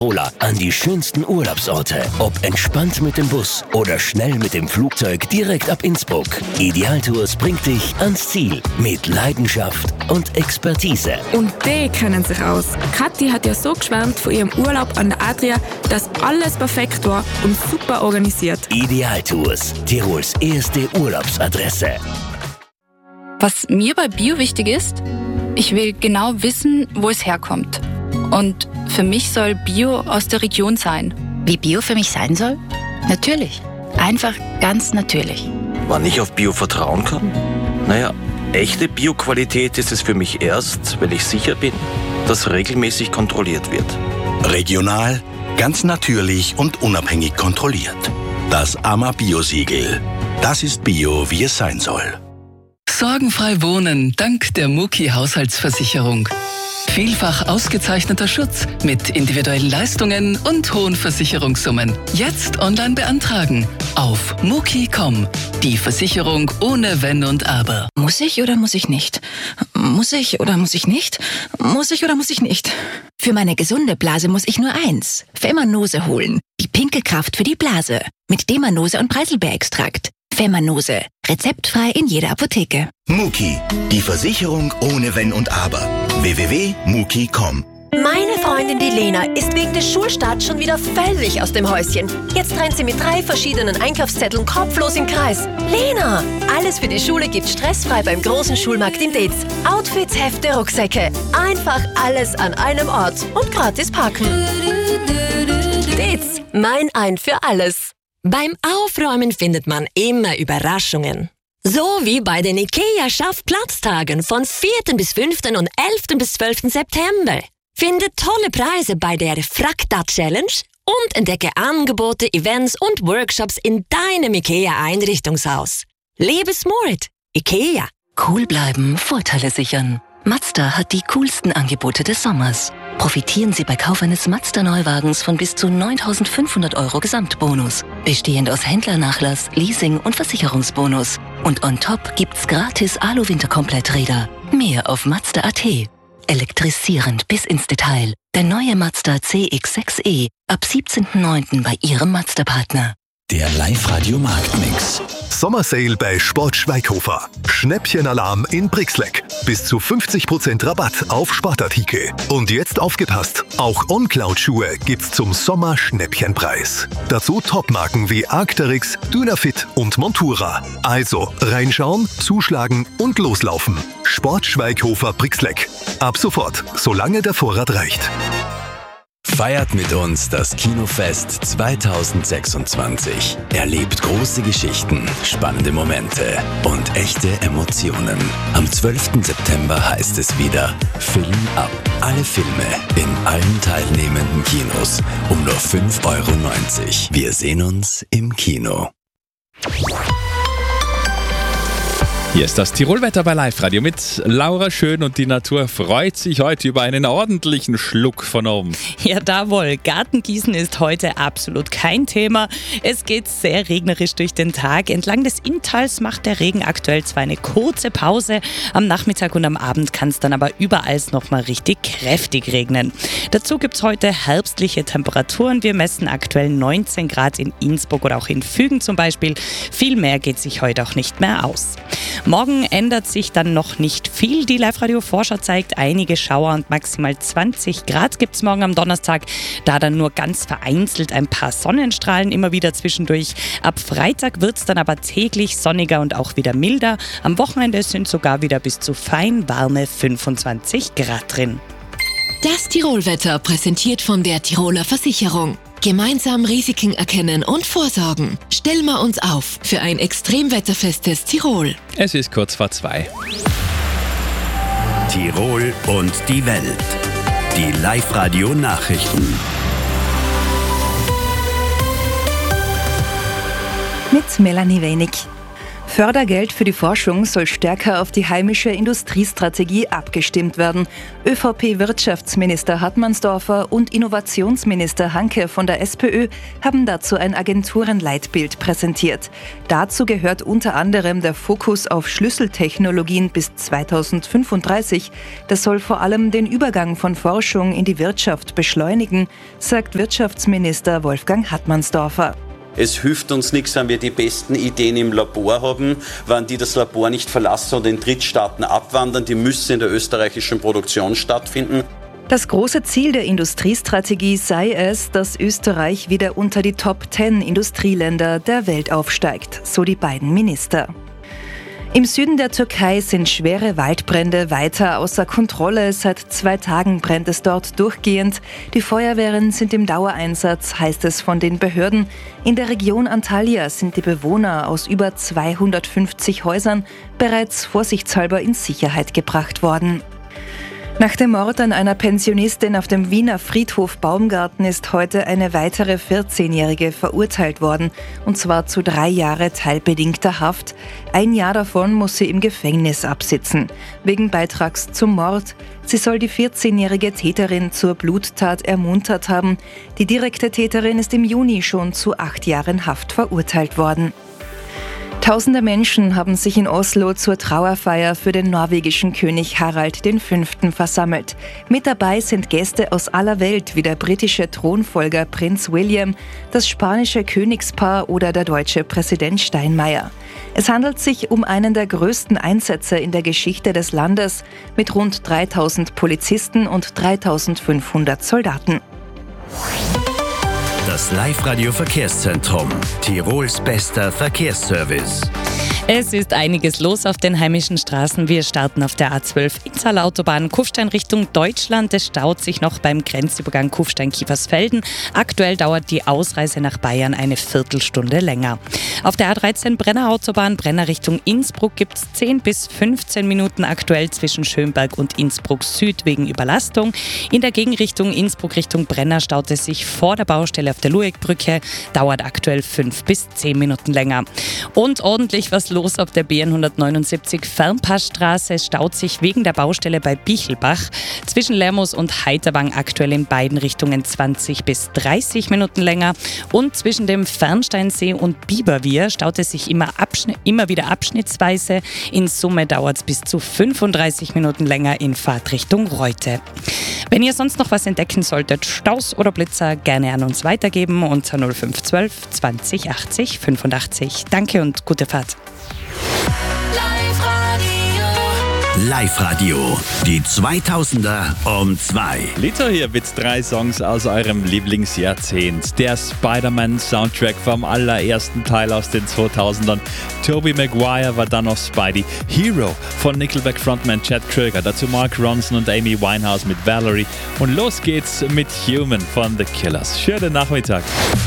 Tiroler an die schönsten Urlaubsorte. Ob entspannt mit dem Bus oder schnell mit dem Flugzeug direkt ab Innsbruck. Idealtours bringt dich ans Ziel mit Leidenschaft und Expertise. Und die kennen sich aus. Kathi hat ja so geschwärmt von ihrem Urlaub an der Adria, dass alles perfekt war und super organisiert. Idealtours, Tirols erste Urlaubsadresse. Was mir bei Bio wichtig ist, ich will genau wissen, wo es herkommt. Und für mich soll Bio aus der Region sein. Wie Bio für mich sein soll? Natürlich. Einfach ganz natürlich. Wann ich auf Bio vertrauen kann? Naja, echte Bio-Qualität ist es für mich erst, wenn ich sicher bin, dass regelmäßig kontrolliert wird. Regional, ganz natürlich und unabhängig kontrolliert. Das AMA-Bio-Siegel. Das ist Bio, wie es sein soll. Sorgenfrei wohnen dank der Muki-Haushaltsversicherung. Vielfach ausgezeichneter Schutz mit individuellen Leistungen und hohen Versicherungssummen. Jetzt online beantragen auf muki.com. Die Versicherung ohne Wenn und Aber. Muss ich oder muss ich nicht? Muss ich oder muss ich nicht? Muss ich oder muss ich nicht? Für meine gesunde Blase muss ich nur eins: Femanose holen. Die pinke Kraft für die Blase. Mit Demanose und Preiselbeerextrakt. Femanose. Rezeptfrei in jeder Apotheke. Muki, die Versicherung ohne Wenn und Aber. www.muki.com. Meine Freundin, die Lena, ist wegen des Schulstarts schon wieder völlig aus dem Häuschen. Jetzt rennt sie mit 3 verschiedenen Einkaufszetteln kopflos im Kreis. Lena, alles für die Schule gibt's stressfrei beim großen Schulmarkt in Deetz. Outfits, Hefte, Rucksäcke. Einfach alles an einem Ort und gratis parken. Deetz, mein Ein für alles. Beim Aufräumen findet man immer Überraschungen. So wie bei den IKEA-Schaffplatztagen von 4. bis 5. und 11. bis 12. September. Finde tolle Preise bei der Frakta-Challenge und entdecke Angebote, Events und Workshops in deinem IKEA-Einrichtungshaus. Lebe smart. IKEA. Cool bleiben, Vorteile sichern. Mazda hat die coolsten Angebote des Sommers. Profitieren Sie bei Kauf eines Mazda-Neuwagens von bis zu 9.500 € Gesamtbonus. Bestehend aus Händlernachlass, Leasing und Versicherungsbonus. Und on top gibt's gratis Alu-Winterkompletträder. Mehr auf Mazda.at. Elektrisierend bis ins Detail. Der neue Mazda CX-6e ab 17.09. bei Ihrem Mazda-Partner. Der Live-Radio-Marktmix. Sommersale bei Sport Schweighofer. Schnäppchenalarm in Brixleck. Bis zu 50% Rabatt auf Sportartikel. Und jetzt aufgepasst, auch OnCloud-Schuhe gibt's zum Sommer-Schnäppchenpreis. Dazu Topmarken wie Arc'teryx, Dynafit und Montura. Also reinschauen, zuschlagen und loslaufen. Sport Schweighofer Brixleck. Ab sofort, solange der Vorrat reicht. Feiert mit uns das Kinofest 2026. Erlebt große Geschichten, spannende Momente und echte Emotionen. Am 12. September heißt es wieder Film ab. Alle Filme in allen teilnehmenden Kinos um nur 5,90 €. Wir sehen uns im Kino. Hier ist das Tirolwetter bei Live Radio mit Laura Schön und die Natur freut sich heute über einen ordentlichen Schluck von oben. Ja, jawohl. Gartengießen ist heute absolut kein Thema. Es geht sehr regnerisch durch den Tag. Entlang des Inntals macht der Regen aktuell zwar eine kurze Pause. Am Nachmittag und am Abend kann es dann aber überall nochmal richtig kräftig regnen. Dazu gibt es heute herbstliche Temperaturen. Wir messen aktuell 19 Grad in Innsbruck oder auch in Fügen zum Beispiel. Viel mehr geht sich heute auch nicht mehr aus. Morgen ändert sich dann noch nicht viel. Die Live-Radio-Vorschau zeigt einige Schauer und maximal 20 Grad gibt es morgen am Donnerstag. Da dann nur ganz vereinzelt ein paar Sonnenstrahlen immer wieder zwischendurch. Ab Freitag wird es dann aber täglich sonniger und auch wieder milder. Am Wochenende sind sogar wieder bis zu fein warme 25 Grad drin. Das Tirolwetter präsentiert von der Tiroler Versicherung. Gemeinsam Risiken erkennen und vorsorgen. Stellen wir uns auf für ein extremwetterfestes Tirol. Es ist kurz vor 2. Tirol und die Welt. Die Live-Radio-Nachrichten. Mit Melanie Wenig. Fördergeld für die Forschung soll stärker auf die heimische Industriestrategie abgestimmt werden. ÖVP-Wirtschaftsminister Hartmannsdorfer und Innovationsminister Hanke von der SPÖ haben dazu ein Agenturenleitbild präsentiert. Dazu gehört unter anderem der Fokus auf Schlüsseltechnologien bis 2035. Das soll vor allem den Übergang von Forschung in die Wirtschaft beschleunigen, sagt Wirtschaftsminister Wolfgang Hartmannsdorfer. Es hilft uns nichts, wenn wir die besten Ideen im Labor haben, wenn die das Labor nicht verlassen und in Drittstaaten abwandern. Die müssen in der österreichischen Produktion stattfinden. Das große Ziel der Industriestrategie sei es, dass Österreich wieder unter die Top 10 Industrieländer der Welt aufsteigt, so die beiden Minister. Im Süden der Türkei sind schwere Waldbrände weiter außer Kontrolle. Seit 2 Tagen brennt es dort durchgehend. Die Feuerwehren sind im Dauereinsatz, heißt es von den Behörden. In der Region Antalya sind die Bewohner aus über 250 Häusern bereits vorsichtshalber in Sicherheit gebracht worden. Nach dem Mord an einer Pensionistin auf dem Wiener Friedhof Baumgarten ist heute eine weitere 14-Jährige verurteilt worden, und zwar zu 3 Jahre teilbedingter Haft. 1 Jahr davon muss sie im Gefängnis absitzen, wegen Beitrags zum Mord. Sie soll die 14-jährige Täterin zur Bluttat ermuntert haben. Die direkte Täterin ist im Juni schon zu 8 Jahren Haft verurteilt worden. Tausende Menschen haben sich in Oslo zur Trauerfeier für den norwegischen König Harald V. versammelt. Mit dabei sind Gäste aus aller Welt wie der britische Thronfolger Prinz William, das spanische Königspaar oder der deutsche Präsident Steinmeier. Es handelt sich um einen der größten Einsätze in der Geschichte des Landes mit rund 3000 Polizisten und 3500 Soldaten. Das Live-Radio-Verkehrszentrum. Tirols bester Verkehrsservice. Es ist einiges los auf den heimischen Straßen. Wir starten auf der A12 Inntal-Autobahn Kufstein Richtung Deutschland. Es staut sich noch beim Grenzübergang Kufstein-Kiefersfelden. Aktuell dauert die Ausreise nach Bayern eine Viertelstunde länger. Auf der A13 Brenner-Autobahn Brenner Richtung Innsbruck gibt es 10 bis 15 Minuten aktuell zwischen Schönberg und Innsbruck Süd wegen Überlastung. In der Gegenrichtung Innsbruck Richtung Brenner staut es sich vor der Baustelle auf der Lueckbrücke. Dauert aktuell 5 bis 10 Minuten länger. Und ordentlich was los auf der B179 Fernpassstraße. Es staut sich wegen der Baustelle bei Bichelbach. Zwischen Lermoos und Heiterwang aktuell in beiden Richtungen 20 bis 30 Minuten länger. Und zwischen dem Fernsteinsee und Biberwier staut es sich immer wieder abschnittsweise. In Summe dauert es bis zu 35 Minuten länger in Fahrtrichtung Reute. Wenn ihr sonst noch was entdecken solltet, Staus oder Blitzer, gerne an uns weitergeben unter 0512 20 80 85. Danke und gute Fahrt. Live-Radio, die 2000er um 2. Lito hier mit 3 Songs aus eurem Lieblingsjahrzehnt. Der Spider-Man-Soundtrack vom allerersten Teil aus den 2000ern. Tobey Maguire war dann noch Spidey. Hero von Nickelback-Frontman Chad Kroeger. Dazu Mark Ronson und Amy Winehouse mit Valerie. Und los geht's mit Human von The Killers. Schönen Nachmittag.